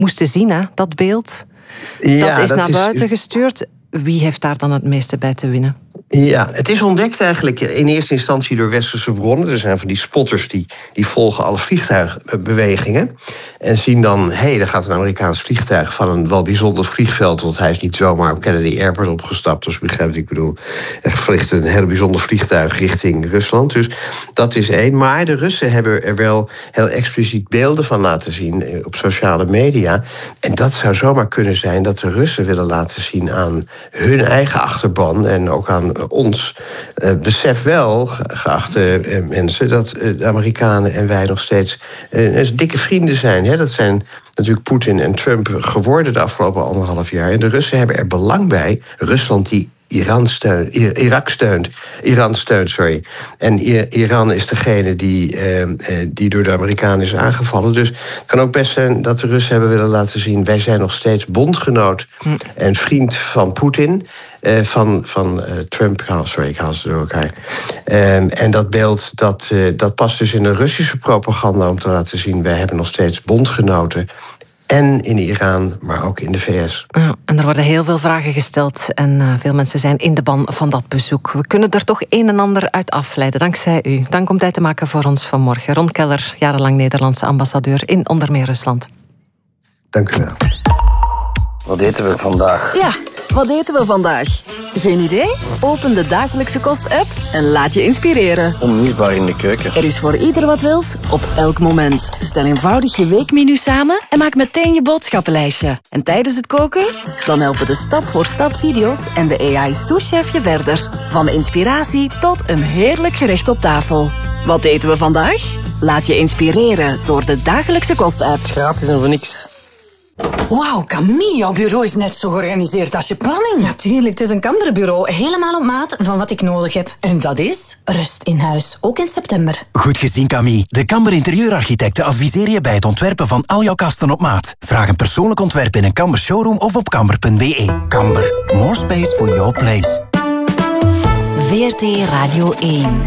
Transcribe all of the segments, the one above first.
moesten zien, hè, dat beeld. Ja, dat is naar buiten gestuurd. Wie heeft daar dan het meeste bij te winnen? Ja, het is ontdekt eigenlijk in eerste instantie door westerse bronnen. Er zijn van die spotters die volgen alle vliegtuigbewegingen. En zien dan, er gaat een Amerikaans vliegtuig van een wel bijzonder vliegveld. Want hij is niet zomaar op Kennedy Airport opgestapt. Dus begrijp ik bedoel, er vliegt een heel bijzonder vliegtuig richting Rusland. Dus dat is één. Maar de Russen hebben er wel heel expliciet beelden van laten zien op sociale media. En dat zou zomaar kunnen zijn dat de Russen willen laten zien aan hun eigen achterban en ook aan ons. Besef wel, geachte mensen, dat de Amerikanen en wij nog steeds dikke vrienden zijn. Hè? Dat zijn natuurlijk Poetin en Trump geworden de afgelopen 1,5 jaar. En de Russen hebben er belang bij. Rusland die Iran steunt. En Iran is degene die door de Amerikanen is aangevallen. Dus het kan ook best zijn dat de Russen hebben willen laten zien, wij zijn nog steeds bondgenoot en vriend van Poetin. Van Trump, ik haal ze door elkaar. En dat beeld, dat past dus in de Russische propaganda om te laten zien, wij hebben nog steeds bondgenoten. En in Iran, maar ook in de VS. Ja, en er worden heel veel vragen gesteld. En veel mensen zijn in de ban van dat bezoek. We kunnen er toch een en ander uit afleiden, dankzij u. Dank om tijd te maken voor ons vanmorgen. Ron Keller, jarenlang Nederlandse ambassadeur in onder meer Rusland. Dank u wel. Wat eten we vandaag? Ja, wat eten we vandaag? Geen idee? Open de Dagelijkse Kost-app en laat je inspireren. Onmisbaar in de keuken. Er is voor ieder wat wils, op elk moment. Stel eenvoudig je weekmenu samen en maak meteen je boodschappenlijstje. En tijdens het koken? Dan helpen de stap-voor-stap video's en de AI-souschef je verder. Van inspiratie tot een heerlijk gerecht op tafel. Wat eten we vandaag? Laat je inspireren door de Dagelijkse Kost-app. Gratis en voor niks. Wauw, Camille, jouw bureau is net zo georganiseerd als je planning. Natuurlijk, het is een Kamderbureau, helemaal op maat van wat ik nodig heb. En dat is? Rust in huis, ook in september. Goed gezien, Camille. De Kamber Interieurarchitecten adviseren je bij het ontwerpen van al jouw kasten op maat. Vraag een persoonlijk ontwerp in een Kamber showroom of op kamber.be. Kamber, more space for your place. VRT Radio 1.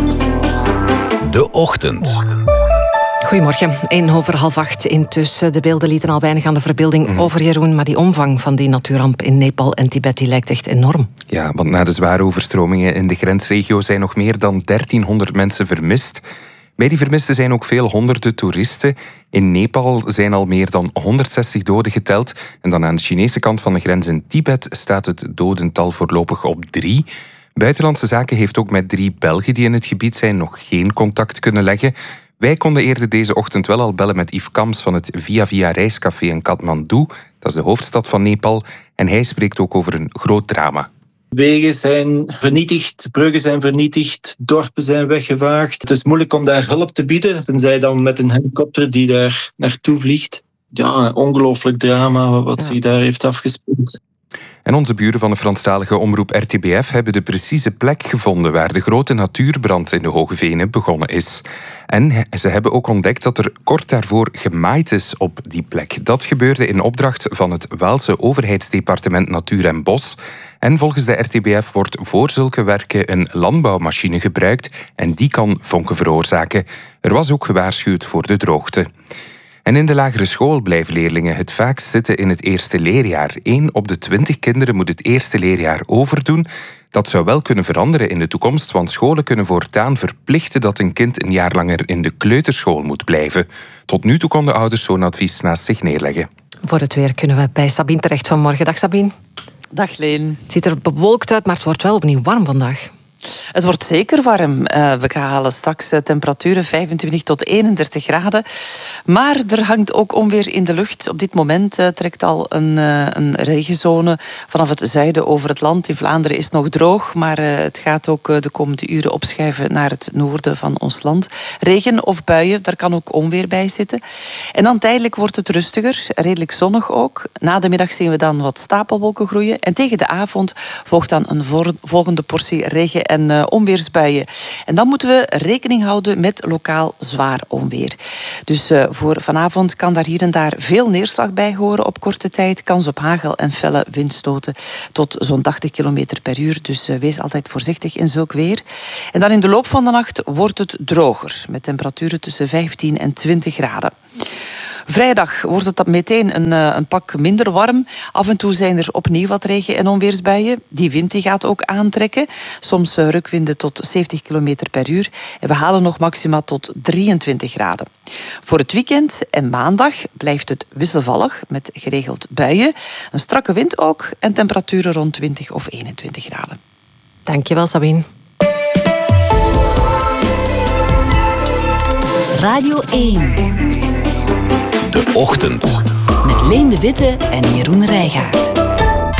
De Ochtend. Goedemorgen, 7:01 intussen. De beelden lieten al weinig aan de verbeelding over, Jeroen, maar die omvang van die natuurramp in Nepal en Tibet die lijkt echt enorm. Ja, want na de zware overstromingen in de grensregio zijn nog meer dan 1300 mensen vermist. Bij die vermisten zijn ook veel honderden toeristen. In Nepal zijn al meer dan 160 doden geteld. En dan aan de Chinese kant van de grens in Tibet staat het dodental voorlopig op 3. Buitenlandse Zaken heeft ook met 3 Belgen die in het gebied zijn nog geen contact kunnen leggen. Wij konden eerder deze ochtend wel al bellen met Yves Kams van het Via Via reiscafé in Kathmandu. Dat is de hoofdstad van Nepal. En hij spreekt ook over een groot drama. Wegen zijn vernietigd, bruggen zijn vernietigd, dorpen zijn weggevaagd. Het is moeilijk om daar hulp te bieden, tenzij dan met een helikopter die daar naartoe vliegt. Ja, een ongelooflijk drama wat zich daar heeft afgespeeld. En onze buren van de Franstalige omroep RTBF hebben de precieze plek gevonden waar de grote natuurbrand in de Hoge Venen begonnen is. En ze hebben ook ontdekt dat er kort daarvoor gemaaid is op die plek. Dat gebeurde in opdracht van het Waalse overheidsdepartement Natuur en Bos. En volgens de RTBF wordt voor zulke werken een landbouwmachine gebruikt en die kan vonken veroorzaken. Er was ook gewaarschuwd voor de droogte. En in de lagere school blijven leerlingen het vaakst zitten in het eerste leerjaar. 1 op de 20 kinderen moet het eerste leerjaar overdoen. Dat zou wel kunnen veranderen in de toekomst, want scholen kunnen voortaan verplichten dat een kind een jaar langer in de kleuterschool moet blijven. Tot nu toe konden ouders zo'n advies naast zich neerleggen. Voor het weer kunnen we bij Sabine terecht vanmorgen. Dag Sabine. Dag Leen. Het ziet er bewolkt uit, maar het wordt wel opnieuw warm vandaag. Het wordt zeker warm. We halen straks temperaturen 25 tot 31 graden. Maar er hangt ook onweer in de lucht. Op dit moment trekt al een regenzone vanaf het zuiden over het land. In Vlaanderen is het nog droog, maar het gaat ook de komende uren opschuiven naar het noorden van ons land. Regen of buien, daar kan ook onweer bij zitten. En dan tijdelijk wordt het rustiger, redelijk zonnig ook. Na de middag zien we dan wat stapelwolken groeien. En tegen de avond volgt dan een volgende portie regen en onweersbuien. En dan moeten we rekening houden met lokaal zwaar onweer. Dus voor vanavond kan daar hier en daar veel neerslag bij horen op korte tijd. Kans op hagel en felle windstoten tot zo'n 80 km per uur. Dus wees altijd voorzichtig in zulk weer. En dan in de loop van de nacht wordt het droger, met temperaturen tussen 15 en 20 graden. Vrijdag wordt het meteen een pak minder warm. Af en toe zijn er opnieuw wat regen- en onweersbuien. Die wind die gaat ook aantrekken. Soms rukwinden tot 70 km per uur. En we halen nog maxima tot 23 graden. Voor het weekend en maandag blijft het wisselvallig met geregeld buien. Een strakke wind ook en temperaturen rond 20 of 21 graden. Dankjewel, Sabine. Radio 1. De Ochtend. Met Leen de Witte en Jeroen Rijgaard.